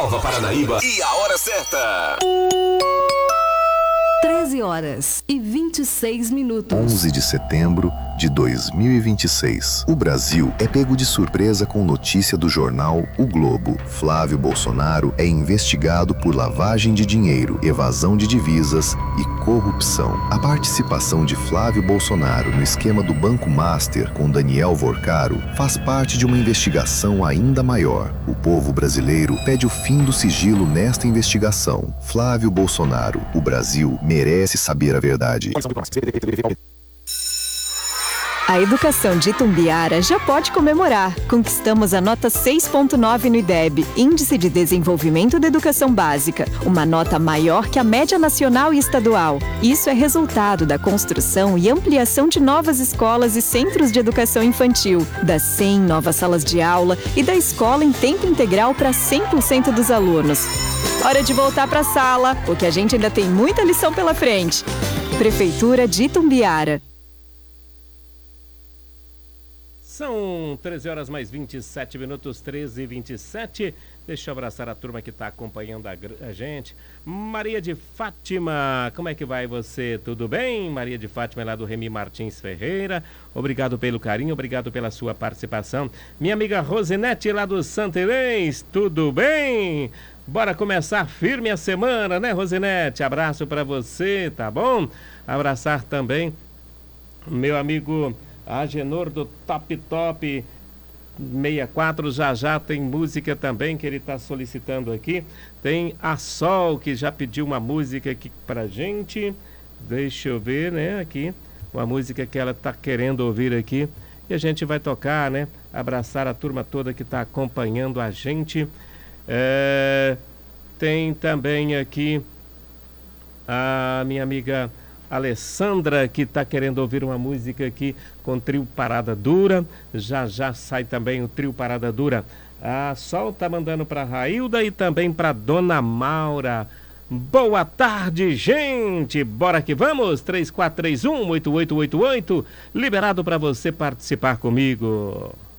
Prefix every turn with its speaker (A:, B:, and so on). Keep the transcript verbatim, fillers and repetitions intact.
A: Nova Paranaíba e a hora certa.
B: treze horas e vinte e seis minutos.
C: onze de setembro de dois mil e vinte e seis. O Brasil é pego de surpresa com notícia do jornal O Globo. Flávio Bolsonaro é investigado por lavagem de dinheiro, evasão de divisas e corrupção. A participação de Flávio Bolsonaro no esquema do Banco Master com Daniel Vorcaro faz parte de uma investigação ainda maior. O povo brasileiro pede o fim do sigilo nesta investigação. Flávio Bolsonaro, o Brasil merece saber a verdade.
D: A educação de Itumbiara já pode comemorar. Conquistamos a nota seis ponto nove no I D E B, Índice de Desenvolvimento da Educação Básica, uma nota maior que a média nacional e estadual. Isso é resultado da construção e ampliação de novas escolas e centros de educação infantil, das cem novas salas de aula e da escola em tempo integral para cem por cento dos alunos. Hora de voltar para a sala, porque a gente ainda tem muita lição pela frente. Prefeitura de Itumbiara.
E: São treze horas mais vinte e sete minutos, treze e vinte e sete. Deixa eu abraçar a turma que está acompanhando a, a gente. Maria de Fátima, como é que vai você? Tudo bem? Maria de Fátima é lá do Remy Martins Ferreira. Obrigado pelo carinho, obrigado pela sua participação. Minha amiga Rosinete lá do Santelês, tudo bem? Bora começar firme a semana, né, Rosinete? Abraço para você, tá bom? Abraçar também meu amigo Agenor do Top Top sessenta e quatro, já já tem música também que ele está solicitando aqui. Tem a Sol, que já pediu uma música aqui pra gente. Deixa eu ver, né, aqui. Uma música que ela está querendo ouvir aqui. E a gente vai tocar, né? Abraçar a turma toda que está acompanhando a gente. É, tem também aqui a minha amiga Alessandra, que está querendo ouvir uma música aqui com trio Parada Dura. Já já sai também o trio Parada Dura. A Sol tá mandando para Railda e também para Dona Maura. Boa tarde, gente! Bora que vamos! três quatro três um, oito oito oito oito, liberado para você participar comigo.